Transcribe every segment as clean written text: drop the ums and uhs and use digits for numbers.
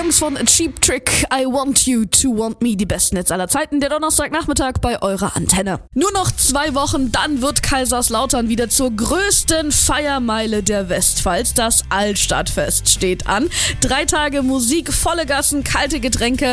Jungs von Cheap Trick, I Want You to Want Me, die besten Hits aller Zeiten, der Donnerstagnachmittag bei eurer Antenne. Nur noch 2 Wochen, dann wird Kaiserslautern wieder zur größten Feiermeile der Westpfalz. Das Altstadtfest steht an. 3 Tage Musik, volle Gassen, kalte Getränke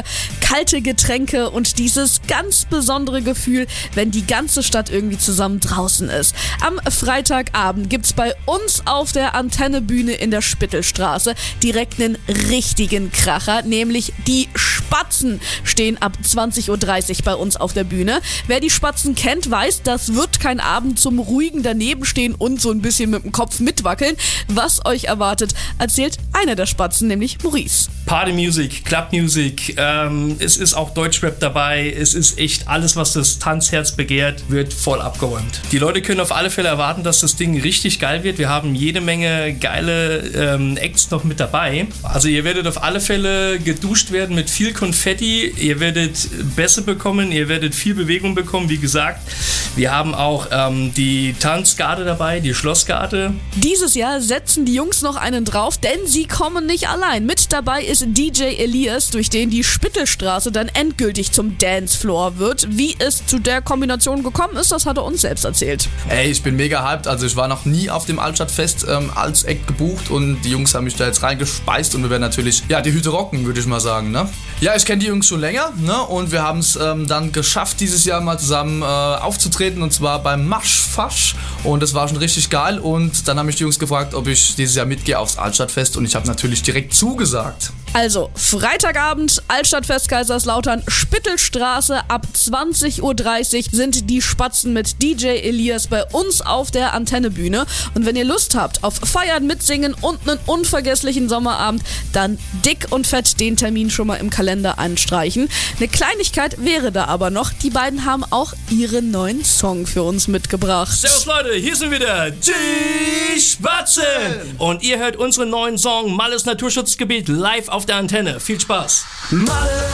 und dieses ganz besondere Gefühl, wenn die ganze Stadt irgendwie zusammen draußen ist. Am Freitagabend gibt's bei uns auf der Antennebühne in der Spittelstraße direkt einen richtigen Kracher, nämlich die Spatzen stehen ab 20.30 Uhr bei uns auf der Bühne. Wer die Spatzen kennt, weiß, das wird kein Abend zum ruhigen Danebenstehen und so ein bisschen mit dem Kopf mitwackeln. Was euch erwartet, erzählt einer der Spatzen, nämlich Maurice. Partymusik, Clubmusik, es ist auch Deutschrap dabei, es ist echt alles, was das Tanzherz begehrt, wird voll abgeräumt. Die Leute können auf alle Fälle erwarten, dass das Ding richtig geil wird. Wir haben jede Menge geile Acts noch mit dabei. Also ihr werdet auf alle Fälle geduscht werden mit viel Konfetti, ihr werdet Bässe bekommen, ihr werdet viel Bewegung bekommen, wie gesagt. Wir haben auch die Tanzgarde dabei, die Schlossgarde. Dieses Jahr setzen die Jungs noch einen drauf, denn sie kommen nicht allein. Mit dabei ist DJ Elias, durch den die Spittelstraße dann endgültig zum Dancefloor wird. Wie es zu der Kombination gekommen ist, das hat er uns selbst erzählt. Ey, ich bin mega hyped, also ich war noch nie auf dem Altstadtfest als Act gebucht und die Jungs haben mich da jetzt reingespeist und wir werden natürlich, die Hüte rocken, würde ich mal sagen, ne? Ja, ich kenne die Jungs schon länger, ne? Und wir haben es dann geschafft, dieses Jahr mal zusammen aufzutreten und zwar beim Maschfasch und das war schon richtig geil und dann haben mich die Jungs gefragt, ob ich dieses Jahr mitgehe aufs Altstadtfest und ich habe natürlich direkt zugesagt. Also, Freitagabend, Altstadtfest Kaiserslautern, Spittelstraße, ab 20.30 Uhr sind die Spatzen mit DJ Elias bei uns auf der Antennebühne. Und wenn ihr Lust habt auf Feiern, Mitsingen und einen unvergesslichen Sommerabend, dann dick und fett den Termin schon mal im Kalender anstreichen. Eine Kleinigkeit wäre da aber noch, die beiden haben auch ihren neuen Song für uns mitgebracht. Servus Leute, hier sind wieder die Spatzen! Und ihr hört unseren neuen Song Malles Naturschutzgebiet live auf der Antenne. Viel Spaß! Malle